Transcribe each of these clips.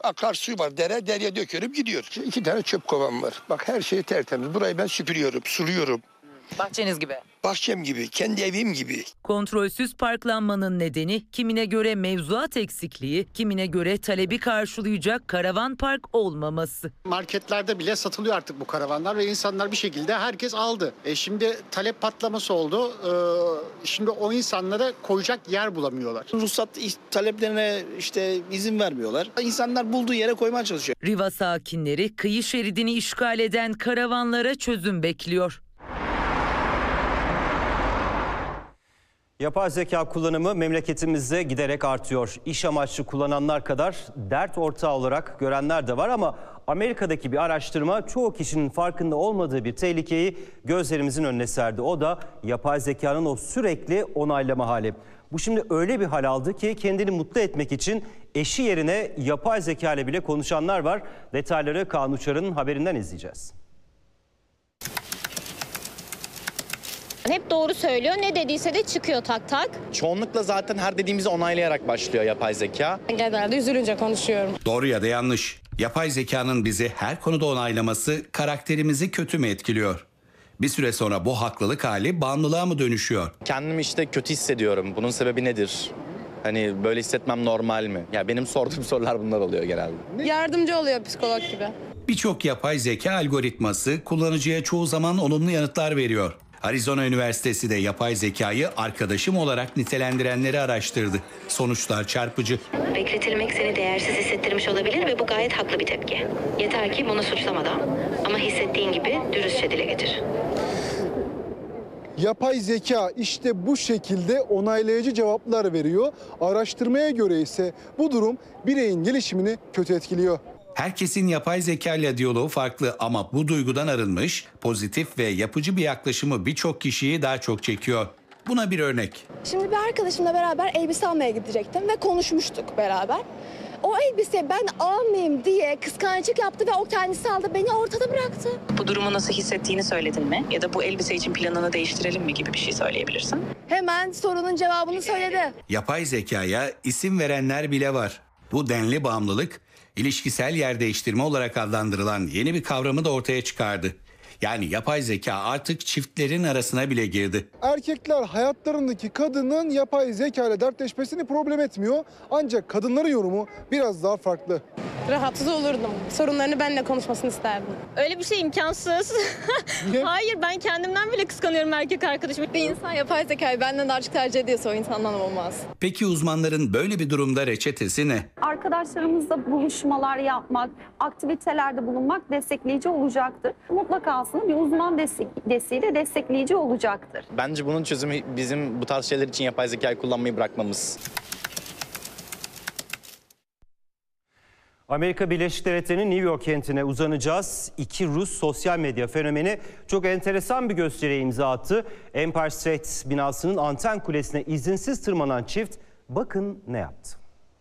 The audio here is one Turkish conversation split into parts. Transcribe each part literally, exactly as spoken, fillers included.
akarsu var, dere, dereye döküyorum gidiyor. Şimdi iki tane çöp kovam var. Bak her şey tertemiz. Burayı ben süpürüyorum, suluyorum. Bahçeniz gibi. Bahçem gibi, kendi evim gibi. Kontrolsüz parklanmanın nedeni kimine göre mevzuat eksikliği, kimine göre talebi karşılayacak karavan park olmaması. Marketlerde bile satılıyor artık bu karavanlar ve insanlar bir şekilde herkes aldı. E şimdi talep patlaması oldu. Ee, şimdi o insanlara koyacak yer bulamıyorlar. Ruhsat taleplerine işte izin vermiyorlar. İnsanlar bulduğu yere koymaya çalışıyor. Riva sakinleri kıyı şeridini işgal eden karavanlara çözüm bekliyor. Yapay zeka kullanımı memleketimizde giderek artıyor. İş amaçlı kullananlar kadar dert ortağı olarak görenler de var ama Amerika'daki bir araştırma çoğu kişinin farkında olmadığı bir tehlikeyi gözlerimizin önüne serdi. O da yapay zekanın o sürekli onaylama hali. Bu şimdi öyle bir hal aldı ki kendini mutlu etmek için eşi yerine yapay zeka ile bile konuşanlar var. Detayları Kaan Uçar'ın haberinden izleyeceğiz. Hep doğru söylüyor. Ne dediyse de çıkıyor tak tak. Çoğunlukla zaten her dediğimizi onaylayarak başlıyor yapay zeka. Genelde üzülünce konuşuyorum. Doğru ya da yanlış. Yapay zekanın bizi her konuda onaylaması karakterimizi kötü mü etkiliyor? Bir süre sonra bu haklılık hali bağımlılığa mı dönüşüyor? Kendimi işte kötü hissediyorum. Bunun sebebi nedir? Hani böyle hissetmem normal mi? Ya benim sorduğum sorular bunlar oluyor genelde. Yardımcı oluyor psikolog gibi. Birçok yapay zeka algoritması kullanıcıya çoğu zaman olumlu yanıtlar veriyor. Arizona Üniversitesi de yapay zekayı arkadaşım olarak nitelendirenleri araştırdı. Sonuçlar çarpıcı. Bekletilmek seni değersiz hissettirmiş olabilir ve bu gayet haklı bir tepki. Yeter ki bunu suçlamadan ama hissettiğin gibi dürüstçe dile getir. Yapay zeka işte bu şekilde onaylayıcı cevaplar veriyor. Araştırmaya göre ise bu durum bireyin gelişimini kötü etkiliyor. Herkesin yapay zeka ile diyaloğu farklı ama bu duygudan arınmış, pozitif ve yapıcı bir yaklaşımı birçok kişiyi daha çok çekiyor. Buna bir örnek. Şimdi bir arkadaşımla beraber elbise almaya gidecektim ve konuşmuştuk beraber. O elbise ben almayayım diye kıskançlık yaptı ve o kendisi aldı, beni ortada bıraktı. Bu durumu nasıl hissettiğini söyledin mi? Ya da bu elbise için planını değiştirelim mi gibi bir şey söyleyebilirsin. Hemen sorunun cevabını söyledi. Yapay zekaya isim verenler bile var. Bu denli bağımlılık, ilişkisel yer değiştirme olarak adlandırılan yeni bir kavramı da ortaya çıkardı. Yani yapay zeka artık çiftlerin arasına bile girdi. Erkekler hayatlarındaki kadının yapay zeka ile dertleşmesini problem etmiyor. Ancak kadınların yorumu biraz daha farklı. Rahatsız olurdum. Sorunlarını benimle konuşmasını isterdim. Öyle bir şey imkansız. Hayır, ben kendimden bile kıskanıyorum erkek arkadaşımı. Bir insan yapay zekayı benden daha çok tercih ediyorsa o insandan olmaz. Peki uzmanların böyle bir durumda reçetesi ne? Arkadaşlarımızla buluşmalar yapmak, aktivitelerde bulunmak destekleyici olacaktır. Mutlaka aslında bir uzman destek, desteğiyle destekleyici olacaktır. Bence bunun çözümü bizim bu tarz şeyler için yapay zekayı kullanmayı bırakmamız. Amerika Birleşik Devletleri'nin New York kentine uzanacağız. İki Rus sosyal medya fenomeni çok enteresan bir gösteriye imza attı. Empire State binasının anten kulesine izinsiz tırmanan çift bakın ne yaptı.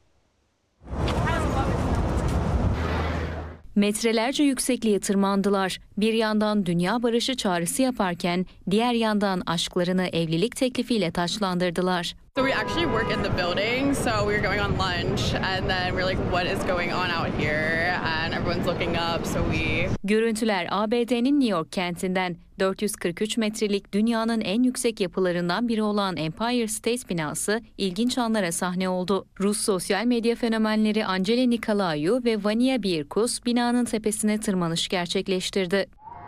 Metrelerce yüksekliğe tırmandılar. Bir yandan dünya barışı çağrısı yaparken diğer yandan aşklarını evlilik teklifiyle taçlandırdılar. So we actually work in the building, so we were going on lunch and then we're like, what is going on out here? And everyone's looking up, so we... Görüntüler A B D'nin New York kentinden. dört yüz kırk üç metrelik dünyanın en yüksek yapılarından biri olan Empire State binası ilginç anlara sahne oldu. Rus sosyal medya fenomenleri Angela Nikolaou ve Vania Birkus binanın tepesine tırmanış gerçekleştirdi.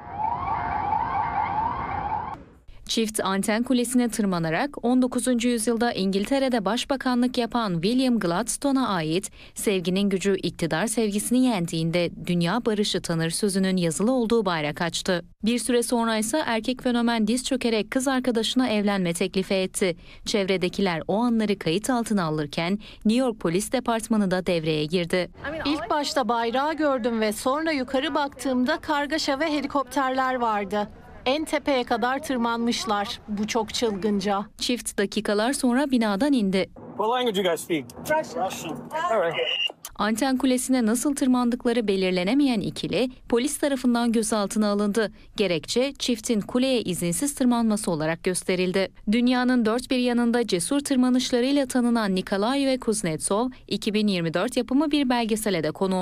Çift anten kulesine tırmanarak on dokuzuncu yüzyılda İngiltere'de başbakanlık yapan William Gladstone'a ait "Sevginin gücü iktidar sevgisini yendiğinde dünya barışı tanır" sözünün yazılı olduğu bayrak açtı. Bir süre sonra ise erkek fenomen diz çökerek kız arkadaşına evlenme teklifi etti. Çevredekiler o anları kayıt altına alırken New York Polis Departmanı da devreye girdi. İlk başta bayrağı gördüm ve sonra yukarı baktığımda kargaşa ve helikopterler vardı. En tepeye kadar tırmanmışlar. Bu çok çılgınca. Çift dakikalar sonra binadan indi. Anten kulesine nasıl tırmandıkları belirlenemeyen ikili polis tarafından gözaltına alındı. Gerekçe çiftin kuleye izinsiz tırmanması olarak gösterildi. Dünyanın dört bir yanında cesur tırmanışlarıyla tanınan Nikolaou ve Kuznetsov iki bin yirmi dört yapımı bir belgesele de konu